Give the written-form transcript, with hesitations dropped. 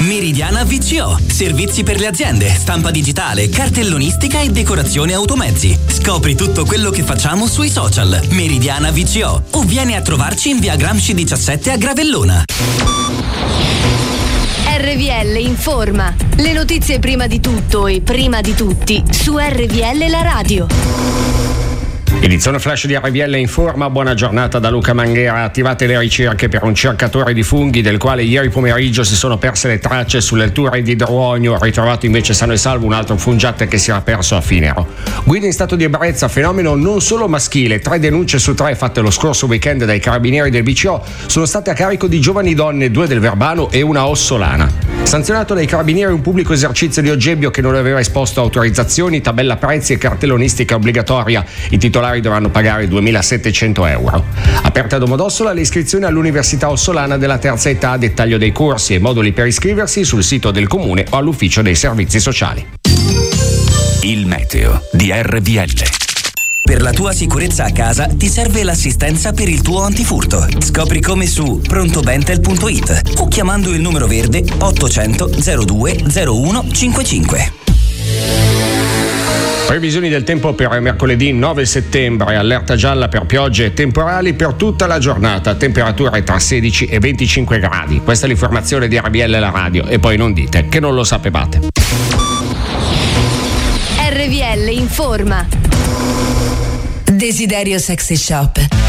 Meridiana VCO, servizi per le aziende, stampa digitale, cartellonistica e decorazione automezzi. Scopri tutto quello che facciamo sui social. Meridiana VCO o vieni a trovarci in via Gramsci 17 a Gravellona. RVL informa. Le notizie prima di tutto e prima di tutti su RVL la radio. Edizione flash di RVL Informa, buona giornata da Luca Manghera. Attivate le ricerche per un cercatore di funghi del quale ieri pomeriggio si sono perse le tracce sulle alture di Drouogno, ritrovato invece sano e salvo un altro fungiate che si era perso a Finero. Guida in stato di ebbrezza, fenomeno non solo maschile, 3 denunce su 3 fatte lo scorso weekend dai carabinieri del VCO sono state a carico di giovani donne, 2 del Verbano e una ossolana. Sanzionato dai carabinieri un pubblico esercizio di Oggebbio che non aveva esposto autorizzazioni, tabella prezzi e cartellonistica obbligatoria. I titolari dovranno pagare 2.700 euro. Aperta a Domodossola le iscrizioni all'Università Ossolana della terza età, dettaglio dei corsi e moduli per iscriversi sul sito del comune o all'ufficio dei servizi sociali. Il meteo di RVL. Per la tua sicurezza a casa ti serve l'assistenza per il tuo antifurto. Scopri come su prontobentel.it o chiamando il numero verde 800 02 01 55. Previsioni del tempo per mercoledì 9 settembre, allerta gialla per piogge e temporali per tutta la giornata, temperature tra 16 e 25 gradi. Questa è l'informazione di RVL la radio e poi non dite che non lo sapevate. RVL informa. Desiderio Sexy Shop,